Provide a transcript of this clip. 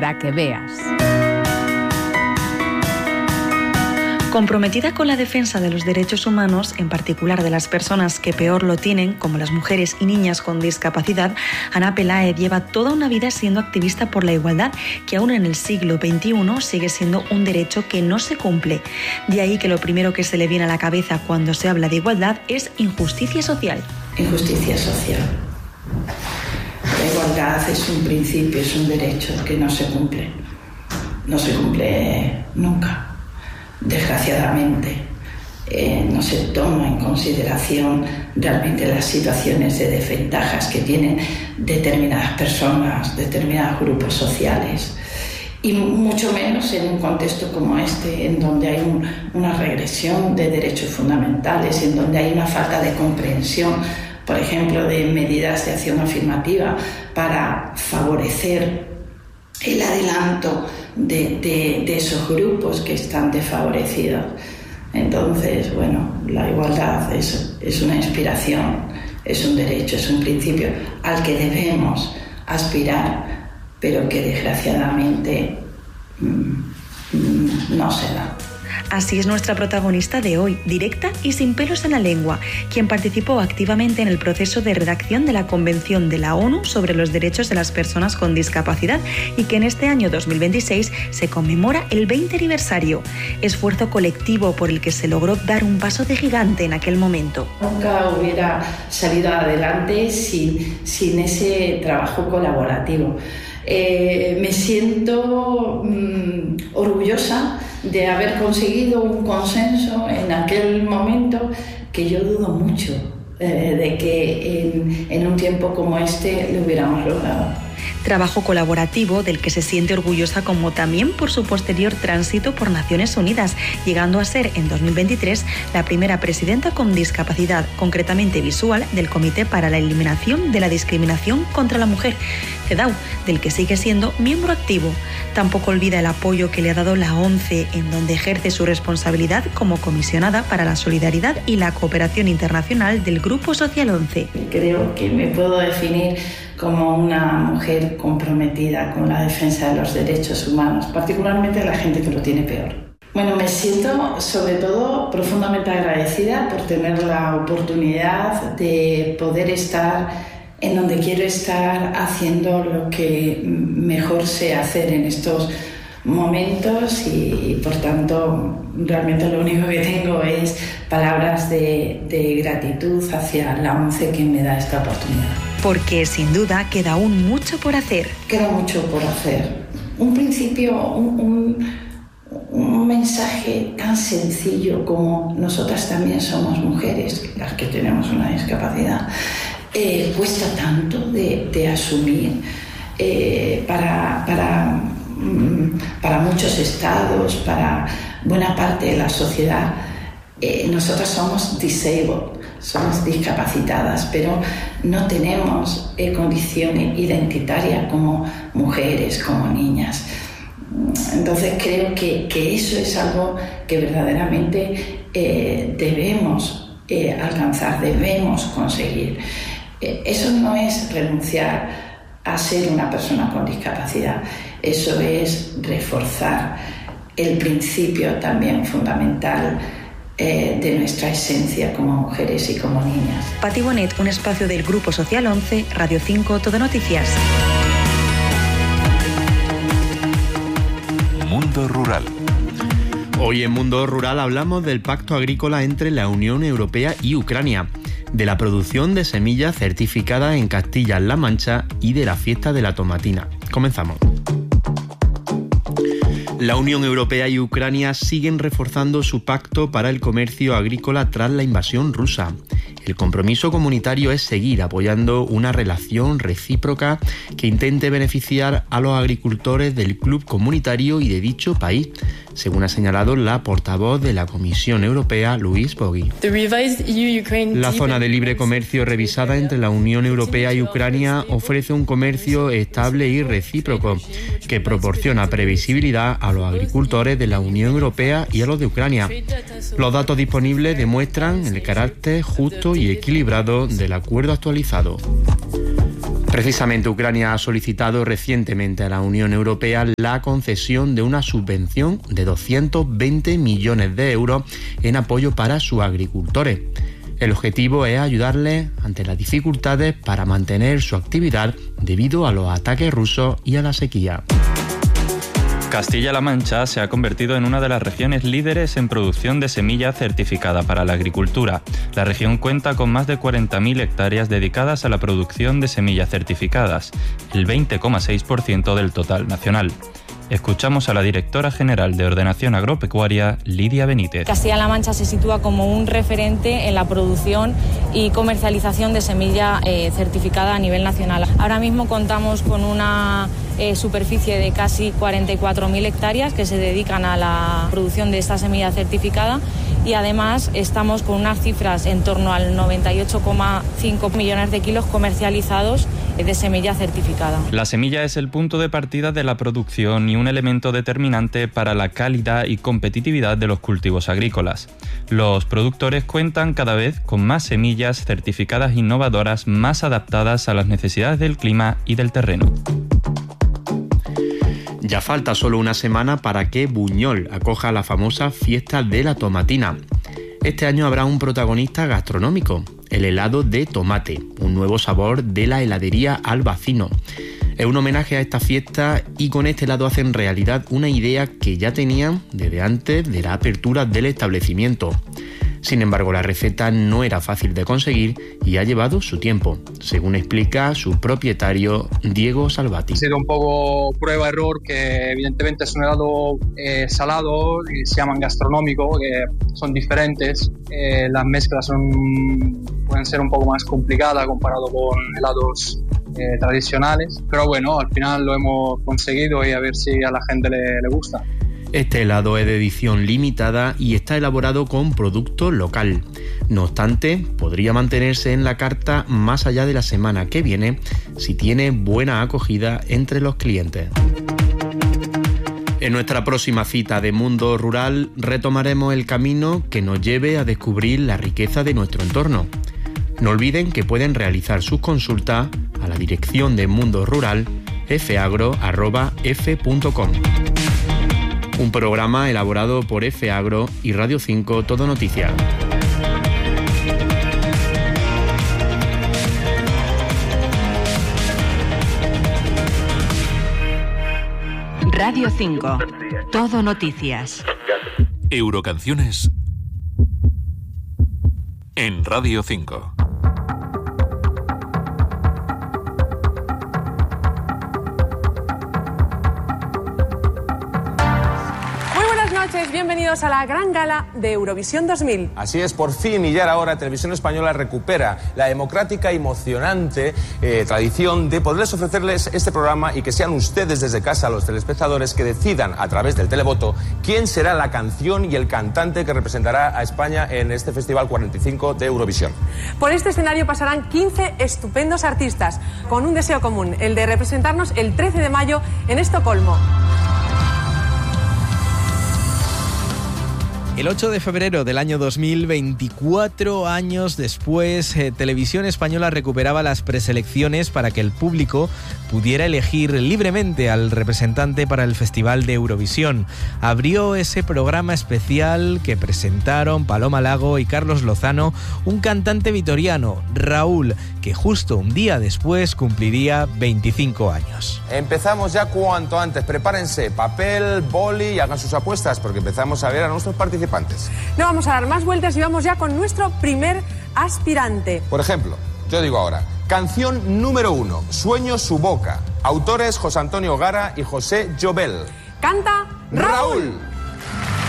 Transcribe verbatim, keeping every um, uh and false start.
para que veas. Comprometida con la defensa de los derechos humanos, en particular de las personas que peor lo tienen, como las mujeres y niñas con discapacidad, Ana Peláez lleva toda una vida siendo activista por la igualdad, que aún en el siglo veintiuno sigue siendo un derecho que no se cumple. De ahí que lo primero que se le viene a la cabeza cuando se habla de igualdad es injusticia social. Injusticia social. La igualdad es un principio, es un derecho que no se cumple. No se cumple nunca. Desgraciadamente, eh, no se toma en consideración realmente las situaciones de desventajas que tienen determinadas personas, determinados grupos sociales, y mucho menos en un contexto como este, en donde hay un, una regresión de derechos fundamentales, en donde hay una falta de comprensión, por ejemplo, de medidas de acción afirmativa para favorecer el adelanto de, de, de esos grupos que están desfavorecidos. Entonces, bueno, la igualdad es, es una inspiración, es un derecho, es un principio al que debemos aspirar, pero que desgraciadamente mmm, no se da. Así es nuestra protagonista de hoy, directa y sin pelos en la lengua, quien participó activamente en el proceso de redacción de la Convención de la ONU sobre los Derechos de las Personas con Discapacidad y que en este año dos mil veintiséis se conmemora el veinte aniversario. Esfuerzo colectivo por el que se logró dar un paso de gigante en aquel momento. Nunca hubiera salido adelante sin, sin ese trabajo colaborativo. Eh, me siento mmm, orgullosa de haber conseguido un consenso en aquel momento que yo dudo mucho eh, de que en, en un tiempo como este lo hubiéramos logrado. Trabajo colaborativo del que se siente orgullosa, como también por su posterior tránsito por Naciones Unidas, llegando a ser en dos mil veintitrés la primera presidenta con discapacidad, concretamente visual, del Comité para la Eliminación de la Discriminación contra la Mujer, CEDAW, del que sigue siendo miembro activo. Tampoco olvida el apoyo que le ha dado la ONCE, en donde ejerce su responsabilidad como comisionada para la solidaridad y la cooperación internacional del Grupo Social once. Creo que me puedo definir como una mujer comprometida con la defensa de los derechos humanos, particularmente a la gente que lo tiene peor. Bueno, me siento sobre todo profundamente agradecida por tener la oportunidad de poder estar en donde quiero estar, haciendo lo que mejor sé hacer en estos momentos y, y por tanto realmente lo único que tengo es palabras de, de gratitud hacia la ONCE que me da esta oportunidad. Porque sin duda queda aún mucho por hacer. Queda mucho por hacer. Un principio, un, un, un mensaje tan sencillo como nosotras también somos mujeres, las que tenemos una discapacidad, eh, cuesta tanto de, de asumir eh, para, para, para muchos estados, para buena parte de la sociedad. Eh, nosotras somos disabled, somos discapacitadas, pero no tenemos eh, condición identitaria como mujeres, como niñas. Entonces creo que, que eso es algo que verdaderamente eh, debemos eh, alcanzar, debemos conseguir. Eh, eso no es renunciar a ser una persona con discapacidad, eso es reforzar el principio también fundamental de nuestra esencia como mujeres y como niñas. Pati Bonet, un espacio del Grupo Social once, Radio cinco, Todo Noticias. Mundo Rural. Hoy en Mundo Rural hablamos del pacto agrícola entre la Unión Europea y Ucrania, de la producción de semillas certificadas en Castilla-La Mancha y de la fiesta de la tomatina. Comenzamos. La Unión Europea y Ucrania siguen reforzando su pacto para el comercio agrícola tras la invasión rusa. El compromiso comunitario es seguir apoyando una relación recíproca que intente beneficiar a los agricultores del club comunitario y de dicho país, según ha señalado la portavoz de la Comisión Europea, Louise Bogy. La zona de libre comercio revisada entre la Unión Europea y Ucrania ofrece un comercio estable y recíproco que proporciona previsibilidad a los agricultores de la Unión Europea y a los de Ucrania. Los datos disponibles demuestran el carácter justo y equilibrado del acuerdo actualizado. Precisamente Ucrania ha solicitado recientemente a la Unión Europea la concesión de una subvención de doscientos veinte millones de euros en apoyo para sus agricultores. El objetivo es ayudarles ante las dificultades para mantener su actividad debido a los ataques rusos y a la sequía. Castilla-La Mancha se ha convertido en una de las regiones líderes en producción de semilla certificada para la agricultura. La región cuenta con más de cuarenta mil hectáreas dedicadas a la producción de semillas certificadas, el veinte coma seis por ciento del total nacional. Escuchamos a la directora general de Ordenación Agropecuaria, Lidia Benítez. Castilla-La Mancha se sitúa como un referente en la producción y comercialización de semilla eh, certificada a nivel nacional. Ahora mismo contamos con una eh, superficie de casi cuarenta y cuatro mil hectáreas que se dedican a la producción de esta semilla certificada y además estamos con unas cifras en torno al noventa y ocho coma cinco millones de kilos comercializados de semilla certificada. La semilla es el punto de partida de la producción y un elemento determinante para la calidad y competitividad de los cultivos agrícolas. Los productores cuentan cada vez con más semillas certificadas innovadoras más adaptadas a las necesidades del clima y del terreno. Ya falta solo una semana para que Buñol acoja la famosa fiesta de la tomatina. Este año habrá un protagonista gastronómico, el helado de tomate, un nuevo sabor de la heladería Albacino. Es un homenaje a esta fiesta y con este helado hacen realidad una idea que ya tenían desde antes de la apertura del establecimiento. Sin embargo, la receta no era fácil de conseguir y ha llevado su tiempo, según explica su propietario Diego Salvati. Ha sido un poco prueba-error, que evidentemente es un helado eh, salado, y se llaman gastronómico, que son diferentes. Eh, las mezclas son, pueden ser un poco más complicadas comparado con helados eh, tradicionales, pero bueno, al final lo hemos conseguido y a ver si a la gente le, le gusta. Este helado es de edición limitada y está elaborado con producto local. No obstante, podría mantenerse en la carta más allá de la semana que viene si tiene buena acogida entre los clientes. En nuestra próxima cita de Mundo Rural retomaremos el camino que nos lleve a descubrir la riqueza de nuestro entorno. No olviden que pueden realizar sus consultas a la dirección de Mundo Rural f agro arroba f punto com. Un programa elaborado por F Agro y Radio cinco Todo Noticias. Radio cinco Todo Noticias. Eurocanciones en Radio cinco. Bienvenidos a la gran gala de Eurovisión dos mil. Así es, por fin y ya era hora, Televisión Española recupera la democrática y emocionante eh, tradición de poderles ofrecerles este programa y que sean ustedes desde casa, los telespectadores, que decidan a través del televoto quién será la canción y el cantante que representará a España en este Festival cuarenta y cinco de Eurovisión. Por este escenario pasarán quince estupendos artistas con un deseo común, el de representarnos el trece de mayo en Estocolmo. El ocho de febrero del año dos mil, veinticuatro años después, eh, Televisión Española recuperaba las preselecciones para que el público pudiera elegir libremente al representante para el Festival de Eurovisión. Abrió ese programa especial que presentaron Paloma Lago y Carlos Lozano, un cantante vitoriano, Raúl, que justo un día después cumpliría veinticinco años. Empezamos ya cuanto antes. Prepárense papel, boli y hagan sus apuestas porque empezamos a ver a nuestros participantes. No vamos a dar más vueltas y vamos ya con nuestro primer aspirante. Por ejemplo, yo digo ahora, canción número uno, Sueño su boca. Autores José Antonio Gara y José Llobel. Canta Raúl. Raúl.